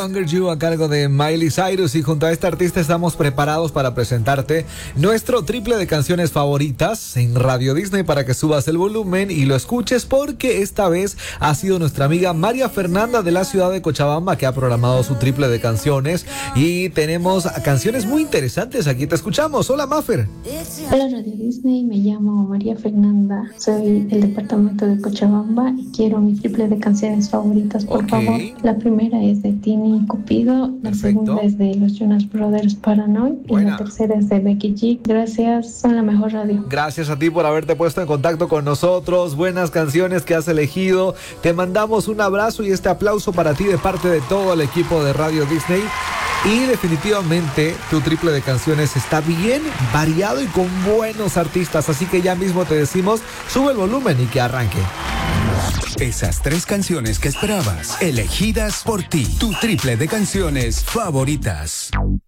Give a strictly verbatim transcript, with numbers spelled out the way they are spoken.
Younger You a cargo de Miley Cyrus, y junto a este artista estamos preparados para presentarte nuestro triple de canciones favoritas en Radio Disney para que subas el volumen y lo escuches, porque esta vez ha sido nuestra amiga María Fernanda de la ciudad de Cochabamba que ha programado su triple de canciones, y tenemos canciones muy interesantes. Aquí te escuchamos. Hola, Mafer. Hola, Radio Disney, me llamo María Fernanda, soy del departamento de Cochabamba y quiero mi triple de canciones favoritas, por Okay. favor. La primera es de Tini y Cupido, la Perfecto. segunda es de los Jonas Brothers, Paranoid, Buena. y la tercera es de Becky G. Gracias, son la mejor radio. Gracias a ti por haberte puesto en contacto con nosotros. Buenas canciones que has elegido. Te mandamos un abrazo y este aplauso para ti de parte de todo el equipo de Radio Disney. Y definitivamente tu triple de canciones está bien variado y con buenos artistas. Así que ya mismo te decimos, sube el volumen y que arranque. Esas tres canciones que esperabas, elegidas por ti. Tu triple de canciones favoritas.